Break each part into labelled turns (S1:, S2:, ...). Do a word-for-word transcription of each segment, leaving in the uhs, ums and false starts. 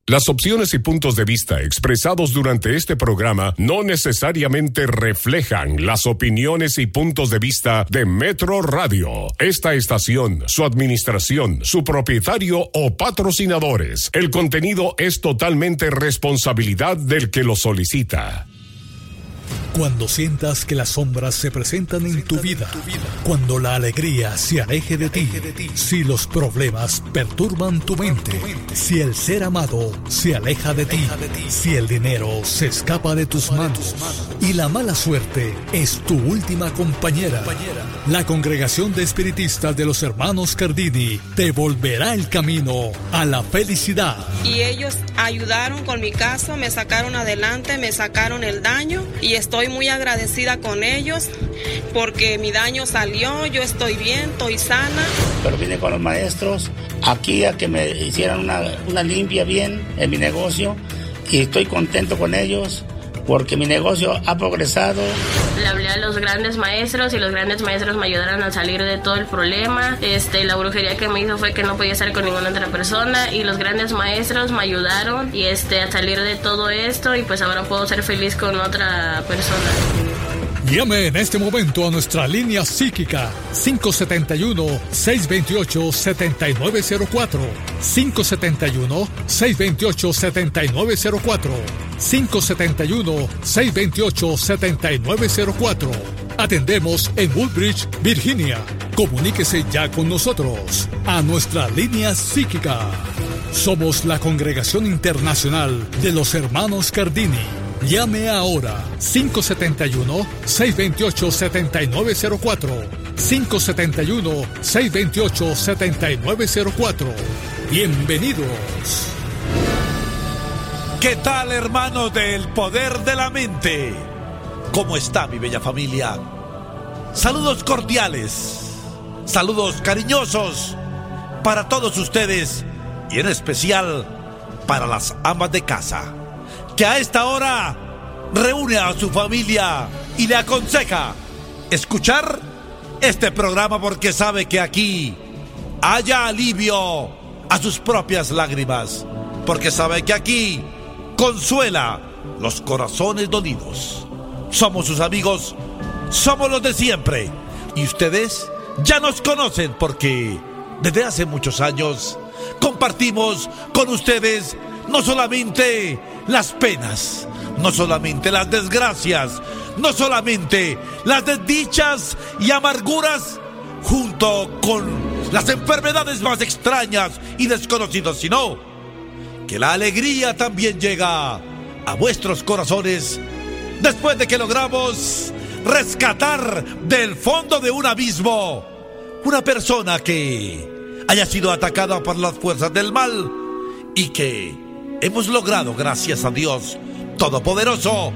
S1: Las opciones y puntos de vista expresados durante este programa no necesariamente reflejan las opiniones y puntos de vista de Metro Radio, esta estación, su administración, su propietario o patrocinadores. El contenido es totalmente responsabilidad del que lo solicita.
S2: Cuando sientas que las sombras se presentan en tu vida, cuando la alegría se aleje de ti, si los problemas perturban tu mente, si el ser amado se aleja de ti, si el dinero se escapa de tus manos y la mala suerte es tu última compañera, la Congregación de Espiritistas de los Hermanos Cardini te volverá el camino a la felicidad.
S3: Y ellos ayudaron con mi caso, me sacaron adelante, me sacaron el daño y estoy muy agradecida con ellos porque mi daño salió, yo estoy bien, estoy sana.
S4: Pero vine con los maestros aquí a que me hicieran una, una limpia bien en mi negocio y estoy contento con ellos porque mi negocio ha progresado.
S5: Le hablé a los grandes maestros y los grandes maestros me ayudaron a salir de todo el problema. Este, la brujería que me hizo fue que no podía estar con ninguna otra persona y los grandes maestros me ayudaron y este, a salir de todo esto y pues ahora puedo ser feliz con otra persona.
S2: Llame en este momento a nuestra línea psíquica cinco siete uno, seis dos ocho, siete nueve cero cuatro, cinco siete uno, seis dos ocho, siete nueve cero cuatro, cinco siete uno, seis dos ocho, siete nueve cero cuatro. Atendemos en Woodbridge, Virginia. Comuníquese ya con nosotros a nuestra línea psíquica. Somos la Congregación Internacional de los Hermanos Cardini. Llame ahora cinco siete uno, seis dos ocho, siete nueve cero cuatro, cinco siete uno, seis dos ocho, siete nueve cero cuatro. Bienvenidos.
S6: ¿Qué tal, hermanos del Poder de la Mente? ¿Cómo está mi bella familia? Saludos cordiales, saludos cariñosos para todos ustedes y en especial para las amas de casa, que a esta hora reúne a su familia y le aconseja escuchar este programa porque sabe que aquí haya alivio a sus propias lágrimas, porque sabe que aquí consuela los corazones dolidos. Somos sus amigos, somos los de siempre y ustedes ya nos conocen porque desde hace muchos años compartimos con ustedes no solamente las penas, no solamente las desgracias, no solamente las desdichas y amarguras, junto con las enfermedades más extrañas y desconocidas, sino que la alegría también llega a vuestros corazones después de que logramos rescatar del fondo de un abismo una persona que haya sido atacada por las fuerzas del mal y que hemos logrado, gracias a Dios Todopoderoso,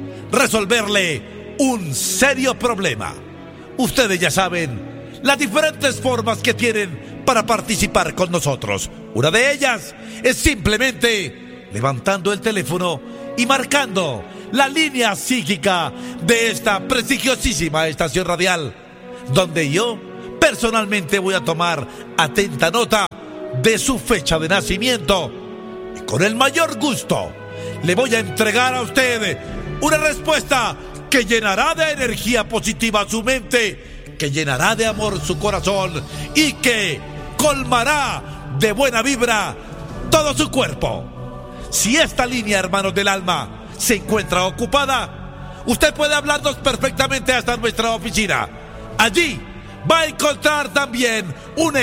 S6: resolverle un serio problema. Ustedes ya saben las diferentes formas que tienen para participar con nosotros. Una de ellas es simplemente levantando el teléfono y marcando la línea psíquica de esta prestigiosísima estación radial, donde yo personalmente voy a tomar atenta nota de su fecha de nacimiento y con el mayor gusto le voy a entregar a usted una respuesta que llenará de energía positiva su mente, que llenará de amor su corazón y que colmará de buena vibra todo su cuerpo. Si esta línea, hermanos del alma, se encuentra ocupada, usted puede hablarnos perfectamente hasta nuestra oficina. Allí va a encontrar también un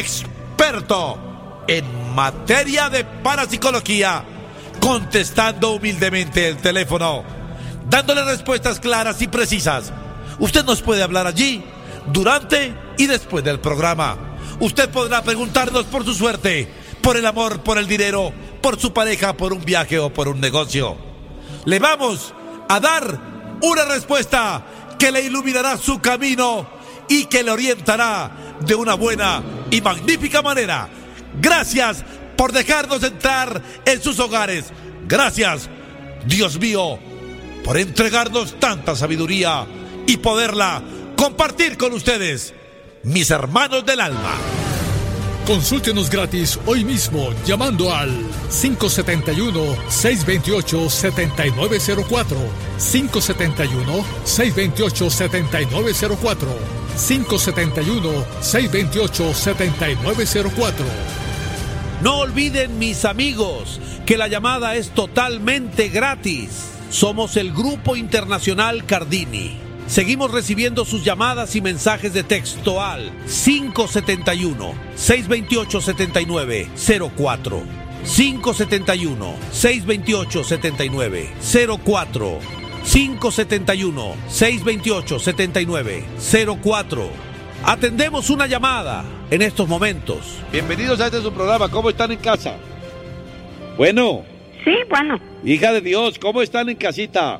S6: experto en materia de parapsicología, contestando humildemente el teléfono, dándole respuestas claras y precisas. Usted nos puede hablar allí durante y después del programa. Usted podrá preguntarnos por su suerte, por el amor, por el dinero, por su pareja, por un viaje o por un negocio. Le vamos a dar una respuesta que le iluminará su camino y que le orientará de una buena y magnífica manera. Gracias por dejarnos entrar en sus hogares. Gracias, Dios mío, por entregarnos tanta sabiduría y poderla compartir con ustedes, mis hermanos del alma.
S2: Consúltenos gratis hoy mismo llamando al cinco siete uno, seis dos ocho, siete nueve cero cuatro, cinco siete uno, seis dos ocho, siete nueve cero cuatro, cinco siete uno, seis dos ocho, siete nueve cero cuatro.
S6: No olviden, mis amigos, que la llamada es totalmente gratis. Somos el Grupo Internacional Cardini. Seguimos recibiendo sus llamadas y mensajes de texto al cinco siete uno, seis dos ocho, siete nueve cero cuatro, cinco siete uno, seis dos ocho, siete nueve cero cuatro, cinco siete uno, seis dos ocho, siete nueve cero cuatro. Atendemos una llamada en estos momentos. Bienvenidos a este su programa. ¿Cómo están en casa? Bueno.
S7: Sí, bueno.
S6: Hija de Dios, ¿cómo están en casita?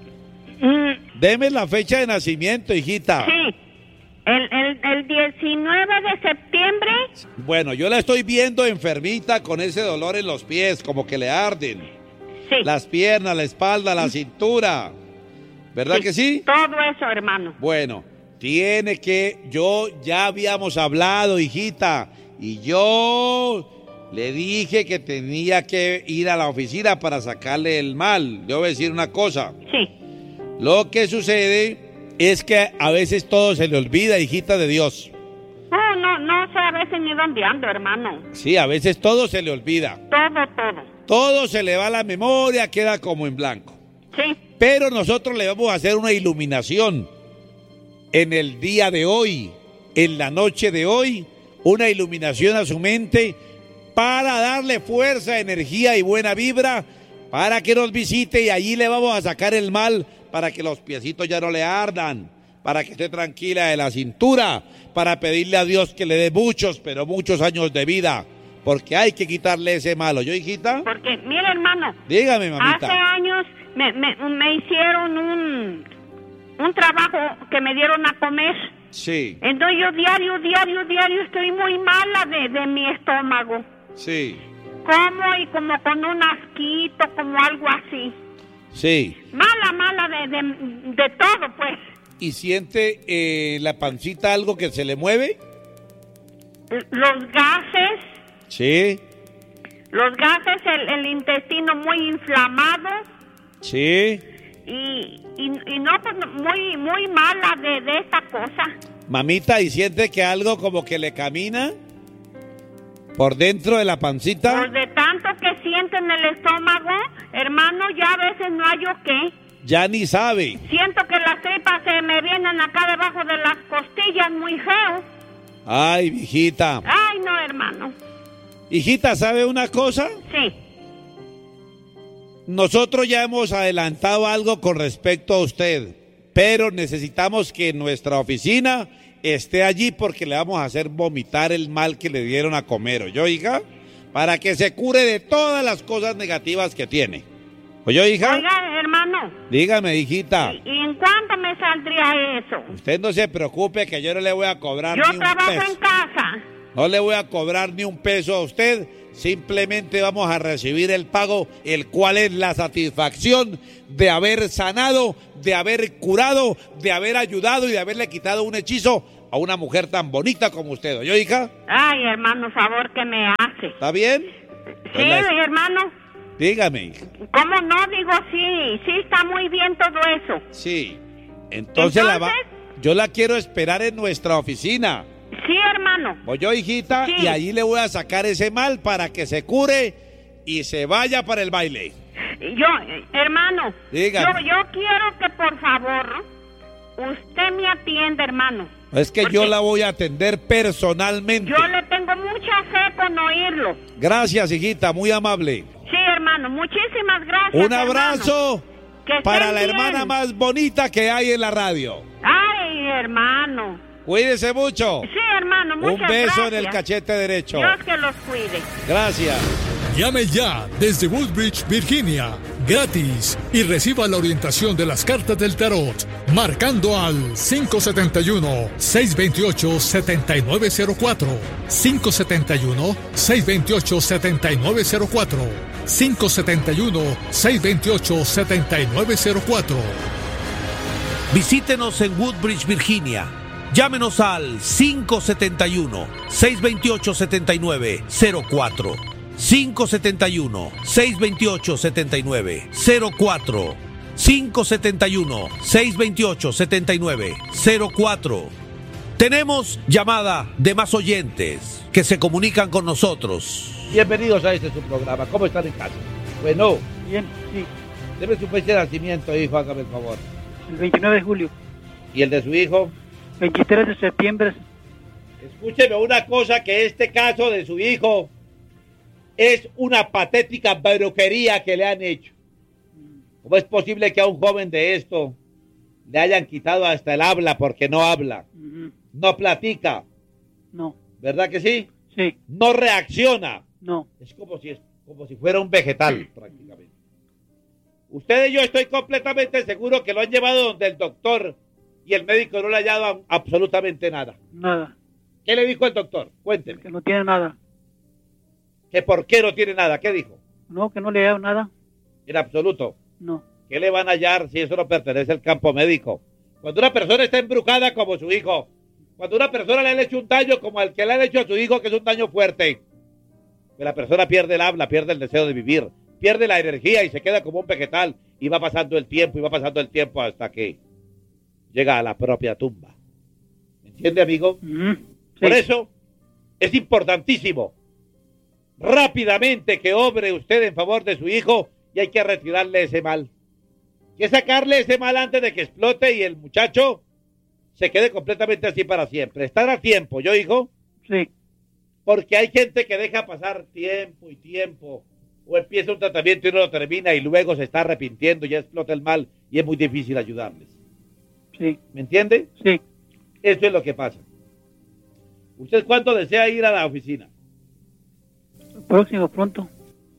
S7: Mm.
S6: Deme la fecha de nacimiento, hijita.
S7: Sí, el, el, el diecinueve de septiembre.
S6: Bueno, yo la estoy viendo enfermita con ese dolor en los pies, como que le arden.
S7: Sí.
S6: Las piernas, la espalda, la cintura. ¿Verdad
S7: sí,
S6: que sí?
S7: Todo eso, hermano.
S6: Bueno, tiene que... Yo ya habíamos hablado, hijita, y yo... Le dije que tenía que ir a la oficina para sacarle el mal. Le voy a decir una cosa.
S7: Sí.
S6: Lo que sucede es que a veces todo se le olvida, hijita de Dios.
S7: No, no, no sé a veces ni dónde ando, hermano.
S6: Sí, a veces todo se le olvida.
S7: Todo, todo.
S6: Todo se le va a la memoria, queda como en blanco.
S7: Sí.
S6: Pero nosotros le vamos a hacer una iluminación en el día de hoy, en la noche de hoy, una iluminación a su mente para darle fuerza, energía y buena vibra, para que nos visite y allí le vamos a sacar el mal, para que los piecitos ya no le ardan, para que esté tranquila de la cintura, para pedirle a Dios que le dé muchos, pero muchos años de vida, porque hay que quitarle ese malo. ¿Yo, hijita?
S7: Porque, mira, hermano.
S6: Dígame, mamita.
S7: Hace años me, me, me hicieron un, un trabajo que me dieron a comer.
S6: Sí.
S7: Entonces yo diario, diario, diario estoy muy mala de, de mi estómago.
S6: Sí.
S7: Como y como con un asquito, como algo así.
S6: Sí.
S7: Mala, mala de, de, de todo, pues.
S6: ¿Y siente eh, la pancita algo que se le mueve?
S7: Los gases.
S6: Sí.
S7: Los gases, el, el intestino muy inflamado.
S6: Sí.
S7: Y, y, y no, pues muy, muy mala de, de esta cosa.
S6: Mamita, ¿y siente que algo como que le camina por dentro de la pancita?
S7: Pues de tanto que siento en el estómago, hermano, ya a veces no hay yo qué.
S6: Ya ni sabe.
S7: Siento que las tripas se me vienen acá debajo de las costillas muy feo.
S6: Ay, hijita.
S7: Ay, no, hermano.
S6: Hijita, ¿sabe una cosa?
S7: Sí.
S6: Nosotros ya hemos adelantado algo con respecto a usted, pero necesitamos que nuestra oficina esté allí porque le vamos a hacer vomitar el mal que le dieron a comer, ¿oyó, hija? Para que se cure de todas las cosas negativas que tiene. ¿Oyó, hija?
S7: Oiga, hermano.
S6: Dígame, hijita.
S7: ¿Y, y en cuánto me saldría eso?
S6: Usted no se preocupe que yo no le voy a cobrar
S7: yo
S6: ni un peso.
S7: Yo trabajo en casa.
S6: No le voy a cobrar ni un peso a usted. Simplemente vamos a recibir el pago, el cual es la satisfacción de haber sanado, de haber curado, de haber ayudado y de haberle quitado un hechizo a una mujer tan bonita como usted. ¿Oyó, hija?
S7: Ay, hermano, favor que me hace.
S6: ¿Está bien?
S7: Sí,
S6: pues la...
S7: hermano.
S6: Dígame, hija.
S7: ¿Cómo no? Digo, sí, sí está muy bien todo eso.
S6: Sí. Entonces, Entonces... La va... yo la quiero esperar en nuestra oficina.
S7: Sí, hermano.
S6: ¿Oyó, hijita? Sí. Y allí le voy a sacar ese mal para que se cure y se vaya para el baile.
S7: Yo, hermano.
S6: Dígame.
S7: Yo, yo quiero que por favor usted me atienda, hermano.
S6: Es que yo la voy a atender personalmente.
S7: Yo le tengo mucha fe con oírlo.
S6: Gracias, hijita, muy amable.
S7: Sí, hermano, muchísimas gracias.
S6: Un abrazo para la
S7: bien.
S6: hermana más bonita que hay en la radio.
S7: Ay, hermano.
S6: Cuídese mucho.
S7: Sí, hermano, muchas
S6: Un beso
S7: gracias.
S6: en el cachete derecho.
S7: Dios que los cuide.
S6: Gracias.
S2: Llame ya desde Woodbridge, Virginia, gratis, y reciba la orientación de las cartas del tarot, marcando al cinco siete uno, seis dos ocho, siete nueve cero cuatro, cinco siete uno, seis dos ocho, siete nueve cero cuatro, cinco siete uno, seis dos ocho, siete nueve cero cuatro.
S6: Visítenos en Woodbridge, Virginia. Llámenos al cinco siete uno, seis dos ocho, siete nueve cero cuatro. cinco siete uno, seis dos ocho, siete nueve cero cuatro. cinco siete uno, seis dos ocho, siete nueve cero cuatro. Tenemos llamada de más oyentes que se comunican con nosotros. Bienvenidos a este su programa. ¿Cómo están en casa? Bueno.
S8: Bien, sí.
S6: Deme su fecha de nacimiento, hijo, hágame el favor.
S8: El veintinueve de julio.
S6: ¿Y el de su hijo?
S8: veintitrés de septiembre.
S6: Escúcheme una cosa, que este caso de su hijo es una patética brujería que le han hecho. ¿Cómo es posible que a un joven de esto le hayan quitado hasta el habla porque no habla? Uh-huh. No platica.
S8: No.
S6: ¿Verdad que sí?
S8: Sí.
S6: No reacciona.
S8: No.
S6: Es como si, como si fuera un vegetal, prácticamente. Usted y yo estoy completamente seguro que lo han llevado donde el doctor y el médico no le ha dado absolutamente nada.
S8: Nada.
S6: ¿Qué le dijo el doctor? Cuénteme.
S8: Que no tiene nada.
S6: ¿Que por qué no tiene nada? ¿Qué dijo?
S8: No, que no le ha dado nada.
S6: En absoluto.
S8: No.
S6: ¿Qué le van a hallar si eso no pertenece al campo médico? Cuando una persona está embrujada como su hijo, cuando una persona le ha hecho un daño como el que le han hecho a su hijo, que es un daño fuerte, que la persona pierde el habla, pierde el deseo de vivir, pierde la energía y se queda como un vegetal, y va pasando el tiempo, y va pasando el tiempo hasta que llega a la propia tumba. ¿Me entiende, amigo?
S8: Mm, sí.
S6: Por eso es importantísimo rápidamente que obre usted en favor de su hijo, y hay que retirarle ese mal. Hay que sacarle ese mal antes de que explote y el muchacho se quede completamente así para siempre. Estar a tiempo, ¿yo, hijo?
S8: Sí.
S6: Porque hay gente que deja pasar tiempo y tiempo, o empieza un tratamiento y no lo termina, y luego se está arrepintiendo, ya explota el mal, y es muy difícil ayudarles.
S8: Sí.
S6: ¿Me entiende?
S8: Sí.
S6: Eso es lo que pasa. ¿Usted cuándo desea ir a la oficina?
S8: Próximo, pronto.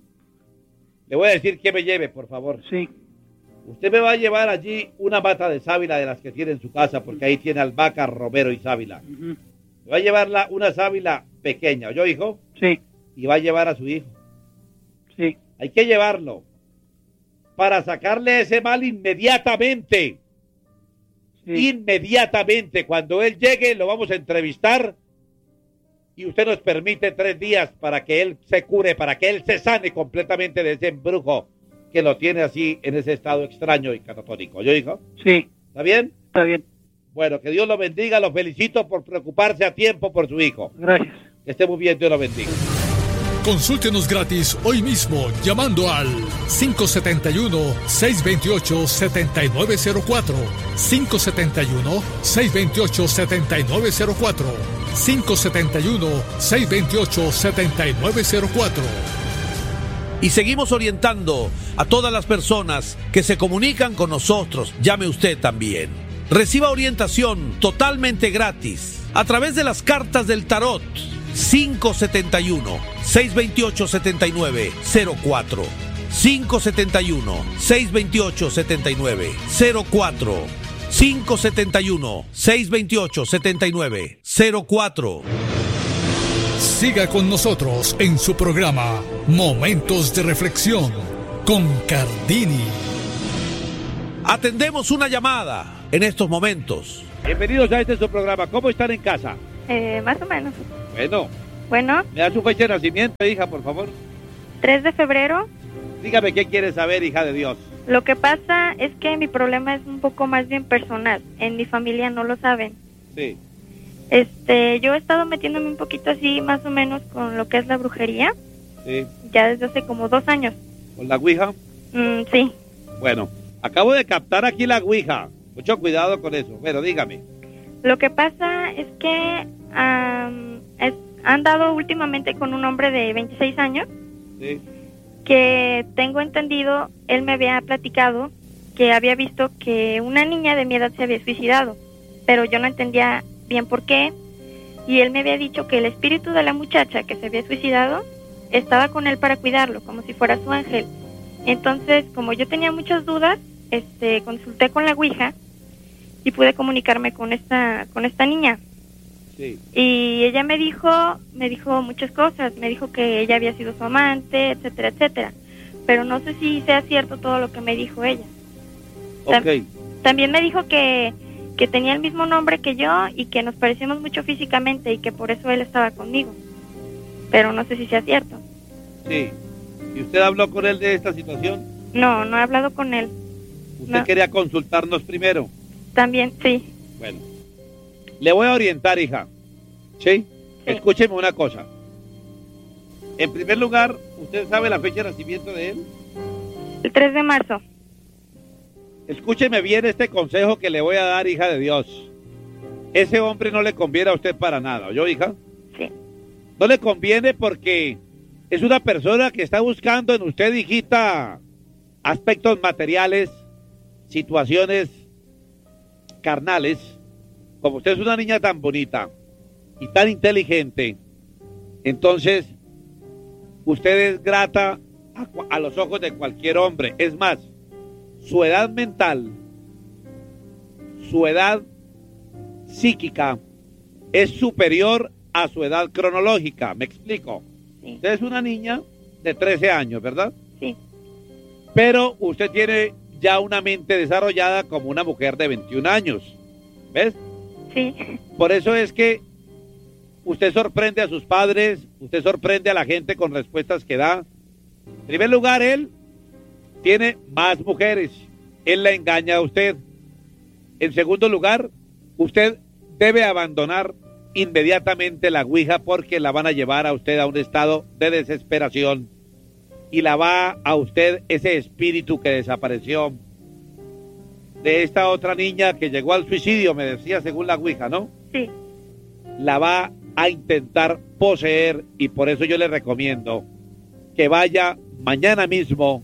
S6: Le voy a decir que me lleve, por favor.
S8: Sí.
S6: Usted me va a llevar allí una mata de sábila de las que tiene en su casa, porque ahí tiene albahaca, romero y sábila. Uh-huh. Me va a llevarla una sábila pequeña, ¿oyó, hijo?
S8: Sí.
S6: Y va a llevar a su hijo.
S8: Sí.
S6: Hay que llevarlo para sacarle ese mal inmediatamente. Sí. Inmediatamente. Cuando él llegue, lo vamos a entrevistar y usted nos permite tres días para que él se cure, para que él se sane completamente de ese embrujo que lo tiene así en ese estado extraño y catatónico. ¿Yo, hijo?
S8: Sí.
S6: ¿Está bien?
S8: Está bien.
S6: Bueno, que Dios lo bendiga, lo felicito por preocuparse a tiempo por su hijo.
S8: Gracias.
S6: Que esté muy bien, Dios lo bendiga.
S2: Consúltenos gratis hoy mismo llamando al cinco siete uno, seis dos ocho, siete nueve cero cuatro, cinco siete uno, seis dos ocho, siete nueve cero cuatro, cinco siete uno, seis dos ocho, siete nueve cero cuatro.
S6: Y seguimos orientando a todas las personas que se comunican con nosotros. Llame usted también. Reciba orientación totalmente gratis a través de las cartas del tarot. cinco siete uno, seis dos ocho, siete nueve cero cuatro. cinco siete uno, seis dos ocho, siete nueve cero cuatro. cinco siete uno, seis dos ocho, siete nueve cero cuatro.
S2: Siga con nosotros en su programa Momentos de Reflexión con Cardini.
S6: Atendemos una llamada en estos momentos. Bienvenidos a este su programa. ¿Cómo están en casa?
S9: Eh, más o menos.
S6: Bueno.
S9: Bueno.
S6: ¿Me da su fecha de nacimiento, hija, por favor?
S9: tres de febrero.
S6: Dígame qué quiere saber, hija de Dios.
S9: Lo que pasa es que mi problema es un poco más bien personal. En mi familia no lo saben.
S6: Sí.
S9: Este, yo he estado metiéndome un poquito así, más o menos, con lo que es la brujería.
S6: Sí.
S9: Ya desde hace como dos años.
S6: ¿Con la ouija?
S9: Mm, sí.
S6: Bueno, acabo de captar aquí la ouija. Mucho cuidado con eso. Pero dígame.
S9: Lo que pasa es que um, es, han dado últimamente con un hombre de veintiséis años.
S6: Sí.
S9: Que tengo entendido, él me había platicado que había visto que una niña de mi edad se había suicidado. Pero yo no entendía bien por qué, y él me había dicho que el espíritu de la muchacha que se había suicidado estaba con él para cuidarlo, como si fuera su ángel. Entonces, como yo tenía muchas dudas, este, consulté con la ouija y pude comunicarme con esta, con esta niña.
S6: Sí.
S9: Y ella me dijo, me dijo muchas cosas, me dijo que ella había sido su amante, etcétera, etcétera. Pero no sé si sea cierto todo lo que me dijo ella.
S6: Ok.
S9: También me dijo que que tenía el mismo nombre que yo y que nos parecíamos mucho físicamente y que por eso él estaba conmigo. Pero no sé si sea cierto.
S6: Sí. ¿Y usted habló con él de esta situación?
S9: No, no he hablado con él.
S6: ¿Usted
S9: No.
S6: quería consultarnos primero?
S9: También, sí.
S6: Bueno, le voy a orientar, hija. ¿Sí?
S9: Sí.
S6: Escúcheme una cosa. En primer lugar, ¿usted sabe la fecha de nacimiento de él?
S9: El tres de marzo.
S6: Escúcheme bien este consejo que le voy a dar, hija de Dios. Ese hombre no le conviene a usted para nada, ¿oyó, hija?
S9: Sí.
S6: No le conviene porque es una persona que está buscando en usted, hijita, aspectos materiales, situaciones carnales. Como usted es una niña tan bonita y tan inteligente, entonces usted es grata a, a los ojos de cualquier hombre. Es más, su edad mental, su edad psíquica es superior a su edad cronológica. ¿Me explico?
S9: Sí.
S6: Usted es una niña de trece años, ¿verdad?
S9: Sí.
S6: Pero usted tiene ya una mente desarrollada como una mujer de veintiún años. ¿Ves?
S9: Sí.
S6: Por eso es que usted sorprende a sus padres, usted sorprende a la gente con respuestas que da. En primer lugar, él tiene más mujeres. Él la engaña a usted. En segundo lugar, usted debe abandonar inmediatamente la ouija porque la van a llevar a usted a un estado de desesperación y la va a usted ese espíritu que desapareció de esta otra niña que llegó al suicidio, me decía, según la ouija, ¿no?
S9: Sí.
S6: La va a intentar poseer y por eso yo le recomiendo que vaya mañana mismo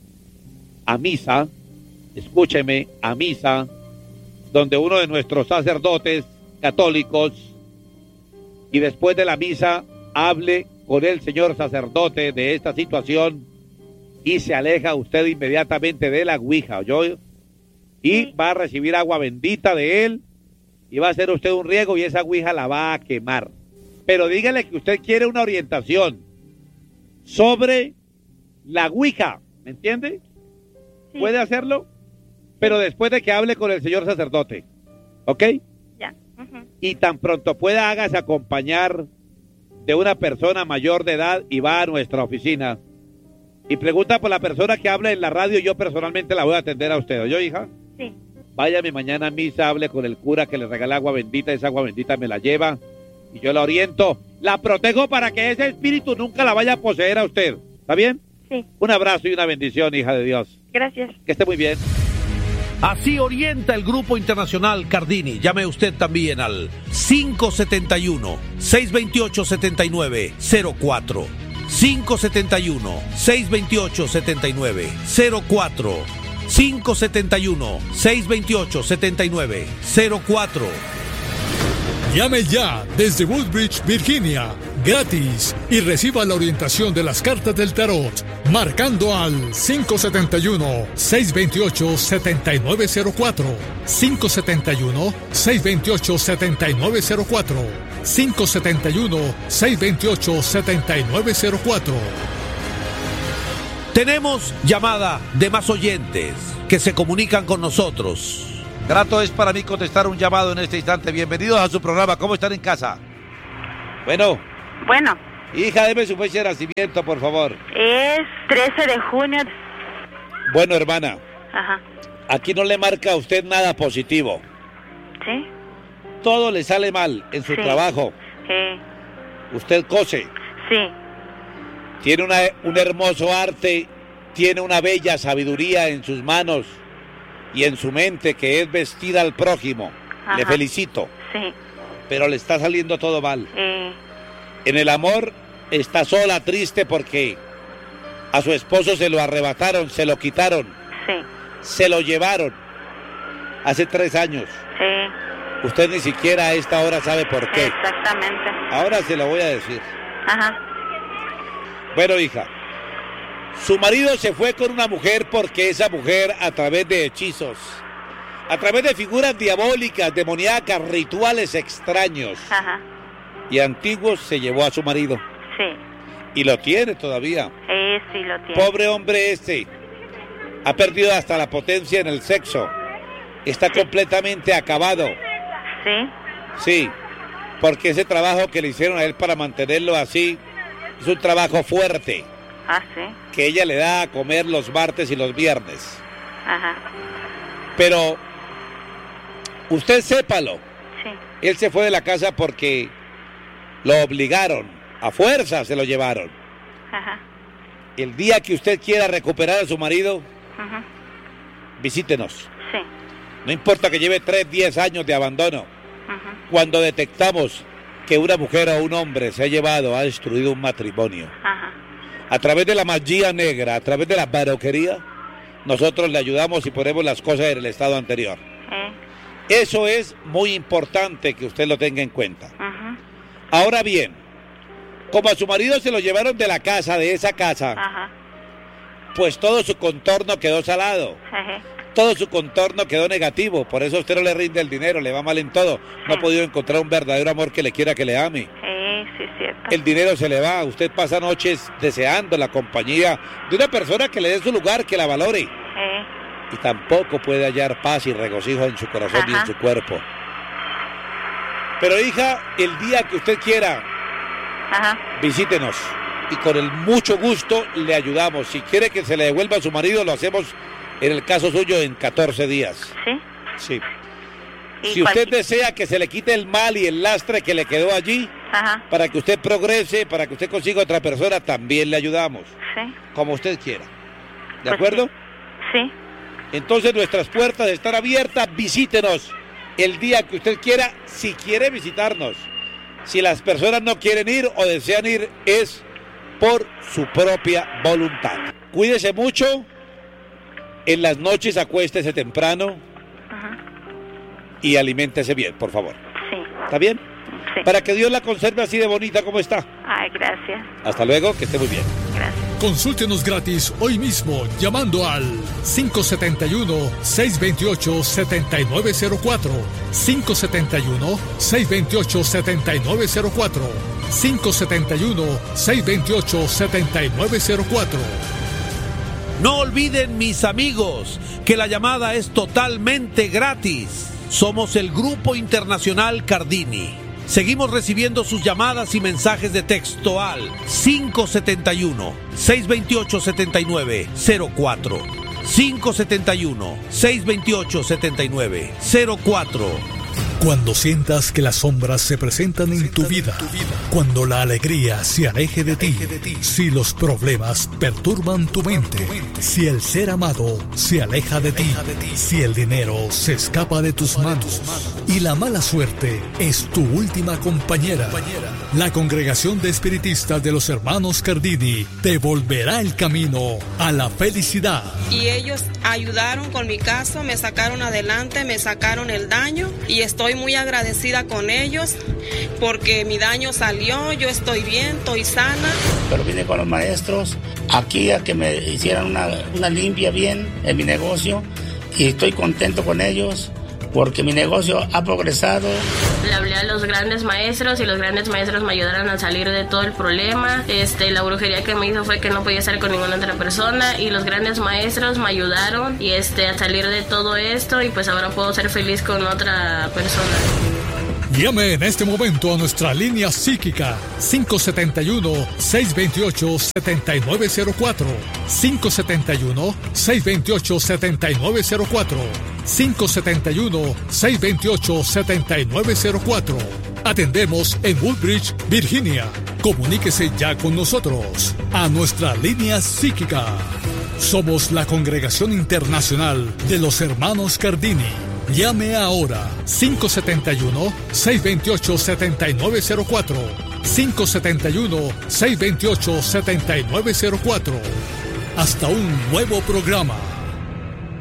S6: a misa, escúcheme, a misa, donde uno de nuestros sacerdotes católicos, y después de la misa hable con el señor sacerdote de esta situación y se aleja usted inmediatamente de la ouija, ¿oyó? Y va a recibir agua bendita de él y va a hacer usted un riego y esa ouija la va a quemar. Pero dígale que usted quiere una orientación sobre la ouija, ¿me entiende?
S9: Sí.
S6: ¿Puede hacerlo? Pero después de que hable con el señor sacerdote, ¿ok?
S9: Ya. Uh-huh.
S6: Y tan pronto pueda, hágase acompañar de una persona mayor de edad y va a nuestra oficina y pregunta por la persona que habla en la radio. Yo personalmente la voy a atender a usted, ¿oyó, hija?
S9: Sí.
S6: Váyame mañana a misa, hable con el cura que le regala agua bendita, esa agua bendita me la lleva y yo la oriento, la protejo para que ese espíritu nunca la vaya a poseer a usted, ¿está bien?
S9: Sí.
S6: Un abrazo y una bendición, hija de Dios.
S9: Gracias.
S6: Que esté muy bien.
S10: Así orienta el Grupo Internacional Cardini. Llame usted también al cinco siete uno, seis dos ocho, siete nueve cero cuatro. cinco siete uno, seis dos ocho, siete nueve cero cuatro. cinco siete uno, seis dos ocho, siete nueve cero cuatro.
S2: Llame ya desde Woodbridge, Virginia, gratis, y reciba la orientación de las cartas del tarot, marcando al cinco siete uno, seis dos ocho, siete nueve cero cuatro, cinco siete uno, seis dos ocho, siete nueve cero cuatro, cinco siete uno, seis dos ocho, siete nueve cero cuatro.
S10: Tenemos llamada de más oyentes que se comunican con nosotros.
S6: Grato es para mí contestar un llamado en este instante. Bienvenidos a su programa. ¿Cómo están en casa? Bueno.
S7: Bueno.
S6: Hija, deme su fecha de nacimiento, por favor.
S7: Es trece de junio.
S6: Bueno, hermana.
S7: Ajá.
S6: Aquí no le marca a usted nada positivo.
S7: ¿Sí?
S6: Todo le sale mal en su
S7: Sí.
S6: trabajo.
S7: Sí.
S6: Usted cose.
S7: Sí.
S6: Tiene una, un hermoso arte. Tiene una bella sabiduría en sus manos y en su mente, que es vestir al prójimo.
S7: Ajá.
S6: Le felicito.
S7: Sí.
S6: Pero le está saliendo todo mal.
S7: Eh,
S6: En el amor está sola, triste, porque a su esposo se lo arrebataron, se lo quitaron,
S7: sí.
S6: se lo llevaron hace tres años.
S7: Sí.
S6: Usted ni siquiera a esta hora sabe por qué.
S7: Exactamente.
S6: Ahora se lo voy a decir.
S7: Ajá.
S6: Bueno, hija, su marido se fue con una mujer porque esa mujer, a través de hechizos, a través de figuras diabólicas, demoníacas, rituales extraños
S7: Ajá.
S6: y antiguos, se llevó a su marido.
S7: Sí.
S6: Y lo tiene todavía.
S7: Eh, sí lo tiene.
S6: Pobre hombre este. Ha perdido hasta la potencia en el sexo.
S10: está sí. completamente acabado.
S11: Sí.
S10: Sí, porque ese trabajo que le hicieron a él para mantenerlo así es un trabajo fuerte.
S11: Ah, sí.
S10: Que ella le da a comer los martes y los viernes.
S11: Ajá.
S10: Pero usted sépalo.
S11: Sí.
S10: Él se fue de la casa porque lo obligaron, a fuerza se lo llevaron.
S11: Ajá.
S10: El día que usted quiera recuperar a su marido,
S11: Ajá.
S10: visítenos.
S11: Sí.
S10: No importa que lleve tres, diez años de abandono.
S11: Ajá.
S10: Cuando detectamos que una mujer o un hombre se ha llevado, ha destruido un matrimonio,
S11: Ajá.
S10: a través de la magia negra, a través de la baroquería, nosotros le ayudamos y ponemos las cosas en el estado anterior.
S11: Eh.
S10: Eso es muy importante que usted lo tenga en cuenta.
S11: Ajá.
S10: Ahora bien, como a su marido se lo llevaron de la casa, de esa casa,
S11: Ajá.
S10: pues todo su contorno quedó salado.
S11: Ajá.
S10: Todo su contorno quedó negativo, por eso a usted no le rinde el dinero, le va mal en todo. No ha podido encontrar un verdadero amor que le quiera, que le ame.
S11: Eh, sí, cierto.
S10: El dinero se le va, usted pasa noches deseando la compañía de una persona que le dé su lugar, que la valore.
S11: Eh.
S10: Y tampoco puede hallar paz y regocijo en su corazón
S11: Ajá.
S10: y en su cuerpo. Pero hija, el día que usted quiera,
S11: Ajá. visítenos.
S10: Y con el mucho gusto le ayudamos. Si quiere que se le devuelva a su marido, lo hacemos en el caso suyo en catorce días.
S11: ¿Sí?
S10: Sí.
S11: ¿Y
S10: si usted
S11: cuál...
S10: desea que se le quite el mal y el lastre que le quedó allí,
S11: Ajá.
S10: para que usted progrese, para que usted consiga otra persona, también le ayudamos.
S11: Sí.
S10: Como usted quiera. ¿De
S11: Pues
S10: acuerdo?
S11: Sí. sí.
S10: Entonces nuestras puertas están abiertas, visítenos el día que usted quiera, si quiere visitarnos. Si las personas no quieren ir o desean ir, es por su propia voluntad. Cuídese mucho, en las noches acuéstese temprano.
S11: Ajá.
S10: Y aliméntese bien, por favor.
S11: Sí.
S10: ¿Está bien?
S11: Sí.
S10: Para que Dios la conserve así de bonita como está.
S11: Ay, gracias.
S10: Hasta luego, que esté muy bien.
S11: Gracias.
S2: Consúltenos gratis hoy mismo llamando al cinco siete uno, seis dos ocho, siete nueve cero cuatro, cinco siete uno, seis dos ocho, siete nueve cero cuatro, cinco siete uno, seis dos ocho, siete nueve cero cuatro.
S10: No olviden, mis amigos, que la llamada es totalmente gratis. Somos el Grupo Internacional Cardini. Seguimos recibiendo sus llamadas y mensajes de texto al cinco siete uno, seis dos ocho, siete nueve cero cuatro, cinco siete uno, seis dos ocho, siete nueve cero cuatro.
S2: Cuando sientas que las sombras se presentan en tu vida, cuando la alegría se aleje de ti, si los problemas perturban tu mente, si el ser amado se aleja de ti, si el dinero se escapa de tus manos y la mala suerte es tu última compañera, la Congregación de Espiritistas de los Hermanos Cardini te volverá el camino a la felicidad.
S3: Y ellos ayudaron con mi caso, me sacaron adelante, me sacaron el daño y estoy muy agradecida con ellos porque mi daño salió, yo estoy bien, estoy sana.
S4: Pero vine con los maestros aquí a que me hicieran una, una limpia bien en mi negocio y estoy contento con ellos porque mi negocio ha progresado.
S5: Le hablé a los grandes maestros y los grandes maestros me ayudaron a salir de todo el problema. Este, la brujería que me hizo fue que no podía estar con ninguna otra persona y los grandes maestros me ayudaron y este, a salir de todo esto y pues ahora puedo ser feliz con otra persona.
S2: Llame en este momento a nuestra línea psíquica cinco siete uno, seis dos ocho, siete nueve cero cuatro, cinco siete uno, seis dos ocho, siete nueve cero cuatro, cinco siete uno, seis dos ocho, siete nueve cero cuatro. Atendemos en Woodbridge, Virginia. Comuníquese ya con nosotros a nuestra línea psíquica. Somos la Congregación Internacional de los Hermanos Cardini. Llame ahora cinco siete uno, seis dos ocho, siete nueve cero cuatro, cinco siete uno, seis dos ocho, siete nueve cero cuatro. Hasta un nuevo programa.